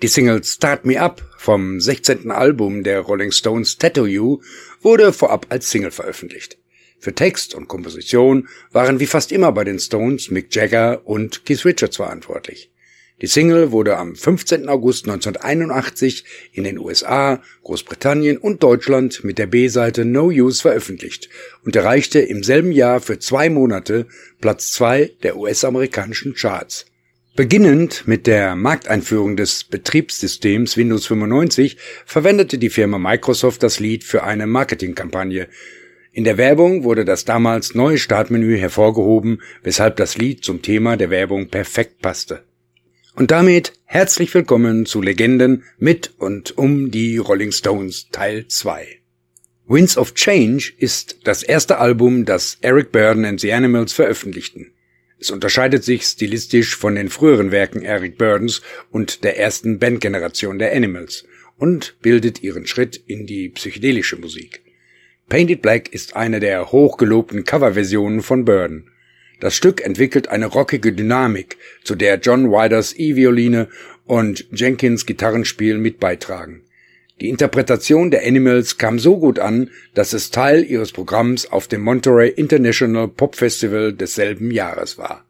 Die Single Start Me Up vom 16. Album der Rolling Stones Tattoo You wurde vorab als Single veröffentlicht. Für Text und Komposition waren wie fast immer bei den Stones Mick Jagger und Keith Richards verantwortlich. Die Single wurde am 15. August 1981 in den USA, Großbritannien und Deutschland mit der B-Seite No Use veröffentlicht und erreichte im selben Jahr für 2 Monate Platz 2 der US-amerikanischen Charts. Beginnend mit der Markteinführung des Betriebssystems Windows 95 verwendete die Firma Microsoft das Lied für eine Marketingkampagne. In der Werbung wurde das damals neue Startmenü hervorgehoben, weshalb das Lied zum Thema der Werbung perfekt passte. Und damit herzlich willkommen zu Legenden mit und um die Rolling Stones Teil 2. Winds of Change ist das erste Album, das Eric Burdon and the Animals veröffentlichten. Es unterscheidet sich stilistisch von den früheren Werken Eric Burdons und der ersten Bandgeneration der Animals und bildet ihren Schritt in die psychedelische Musik. Painted Black ist eine der hochgelobten Coverversionen von Burdon. Das Stück entwickelt eine rockige Dynamik, zu der John Widers E-Violine und Jenkins Gitarrenspiel mit beitragen. Die Interpretation der Animals kam so gut an, dass es Teil ihres Programms auf dem Monterey International Pop Festival desselben Jahres war.